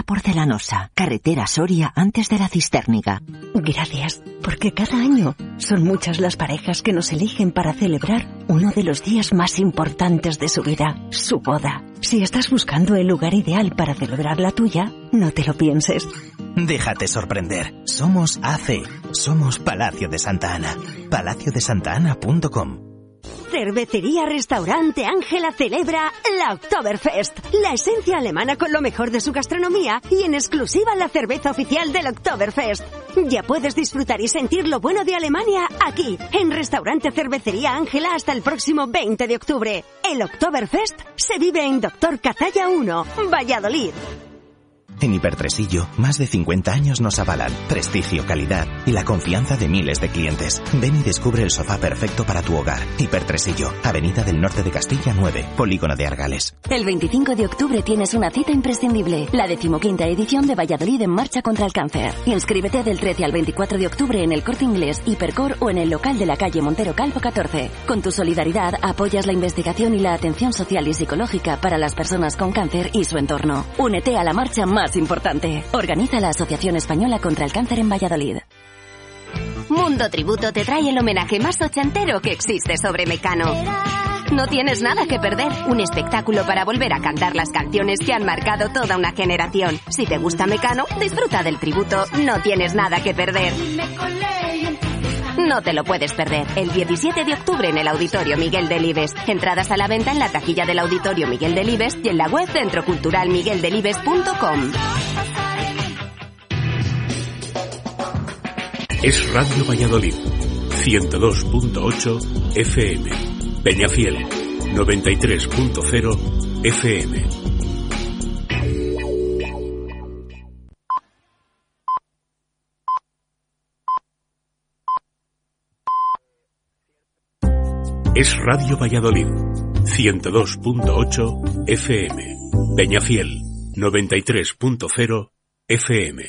Porcelanosa, carretera Soria antes de la Cistérniga. Gracias, porque cada año son muchas las parejas que nos eligen para celebrar uno de los días más importantes de su vida, su boda. Si estás buscando el lugar ideal para celebrar la tuya, no te lo pienses. Déjate sorprender. Somos AC. Somos Palacio de Santa Ana. palaciodesantana.com. Cervecería Restaurante Ángela celebra la Oktoberfest, la esencia alemana con lo mejor de su gastronomía y en exclusiva la cerveza oficial del Oktoberfest. Ya puedes disfrutar y sentir lo bueno de Alemania aquí, en Restaurante Cervecería Ángela hasta el próximo 20 de octubre. El Oktoberfest se vive en Doctor Cazalla 1, Valladolid. En Hipertresillo, más de 50 años nos avalan prestigio, calidad y la confianza de miles de clientes. Ven y descubre el sofá perfecto para tu hogar. Hipertresillo, Avenida del Norte de Castilla 9, Polígono de Argales. El 25 de octubre tienes una cita imprescindible, la 15ª edición de Valladolid en Marcha contra el Cáncer. Inscríbete del 13 al 24 de octubre en el Corte Inglés, Hipercor o en el local de la calle Montero Calvo 14. Con tu solidaridad apoyas la investigación y la atención social y psicológica para las personas con cáncer y su entorno. Únete a la marcha más importante. Organiza la Asociación Española contra el Cáncer en Valladolid. Mundo Tributo te trae el homenaje más ochentero que existe sobre Mecano. No tienes nada que perder. Un espectáculo para volver a cantar las canciones que han marcado toda una generación. Si te gusta Mecano, disfruta del tributo. No tienes nada que perder. No te lo puedes perder. El 17 de octubre en el Auditorio Miguel Delibes. Entradas a la venta en la taquilla del Auditorio Miguel Delibes y en la web centroculturalmigueldelibes.com. Es Radio Valladolid, 102.8 FM. Peñafiel, 93.0 FM. Es Radio Valladolid, 102.8 FM. Peñafiel, 93.0 FM.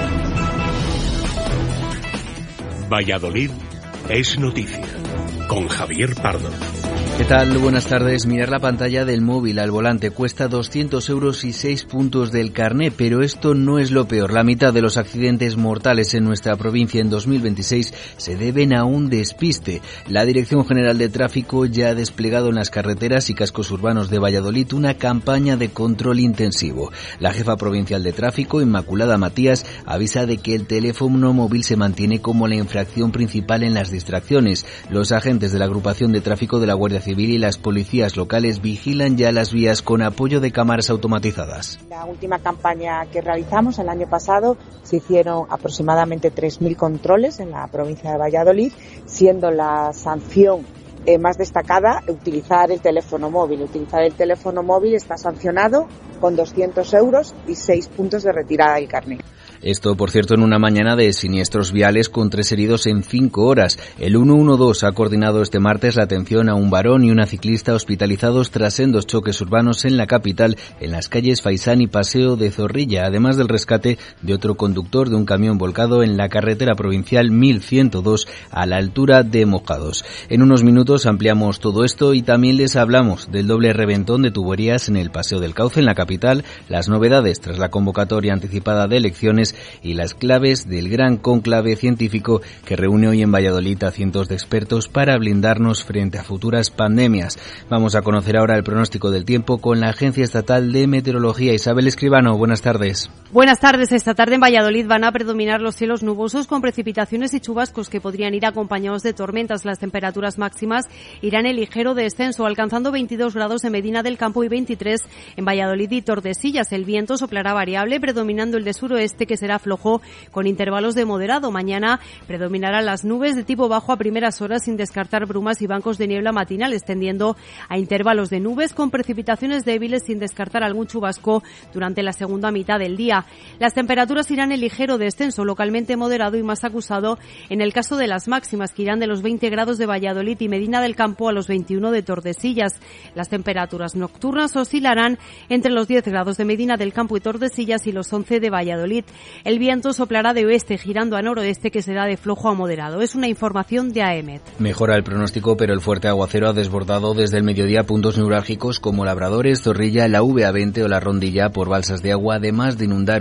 Valladolid es noticia, con Javier Pardo. ¿Qué tal? Buenas tardes. Mirar la pantalla del móvil al volante cuesta 200 euros y 6 puntos del carné, pero esto no es lo peor. La mitad de los accidentes mortales en nuestra provincia en 2026 se deben a un despiste. La Dirección General de Tráfico ya ha desplegado en las carreteras y cascos urbanos de Valladolid una campaña de control intensivo. La jefa provincial de Tráfico, Inmaculada Matías, avisa de que el teléfono móvil se mantiene como la infracción principal en las distracciones. Los agentes de la agrupación de tráfico de la Guardia Civil y las policías locales vigilan ya las vías con apoyo de cámaras automatizadas. La última campaña que realizamos el año pasado se hicieron aproximadamente 3.000 controles en la provincia de Valladolid, siendo la sanción más destacada utilizar el teléfono móvil. Utilizar el teléfono móvil está sancionado con 200 euros y 6 puntos de retirada del carnet. Esto, por cierto, en una mañana de siniestros viales con 3 heridos en 5 horas. El 112 ha coordinado este martes la atención a un varón y una ciclista hospitalizados tras sendos choques urbanos en la capital, en las calles Faisán y Paseo de Zorrilla, además del rescate de otro conductor de un camión volcado en la carretera provincial 1102 a la altura de Mojados. En unos minutos ampliamos todo esto y también les hablamos del doble reventón de tuberías en el Paseo del Cauce en la capital, las novedades tras la convocatoria anticipada de elecciones y las claves del gran cónclave científico que reúne hoy en Valladolid a cientos de expertos para blindarnos frente a futuras pandemias. Vamos a conocer ahora el pronóstico del tiempo con la Agencia Estatal de Meteorología. Isabel Escribano, buenas tardes. Buenas tardes. Esta tarde en Valladolid van a predominar los cielos nubosos con precipitaciones y chubascos que podrían ir acompañados de tormentas. Las temperaturas máximas irán en ligero descenso, alcanzando 22 grados en Medina del Campo y 23 en Valladolid y Tordesillas. El viento soplará variable, predominando el de suroeste, que será flojo con intervalos de moderado. Mañana predominarán las nubes de tipo bajo a primeras horas, sin descartar brumas y bancos de niebla matinales, tendiendo a intervalos de nubes con precipitaciones débiles, sin descartar algún chubasco durante la segunda mitad del día. Las temperaturas irán en ligero descenso, localmente moderado y más acusado en el caso de las máximas, que irán de los 20 grados de Valladolid y Medina del Campo a los 21 de Tordesillas. Las temperaturas nocturnas oscilarán entre los 10 grados de Medina del Campo y Tordesillas y los 11 de Valladolid. El viento soplará de oeste, girando a noroeste, que será de flojo a moderado. Es una información de AEMET. Mejora el pronóstico, pero el fuerte aguacero ha desbordado desde el mediodía puntos neurálgicos como Labradores, Zorrilla, la VA20 o la Rondilla por balsas de agua, además de inundar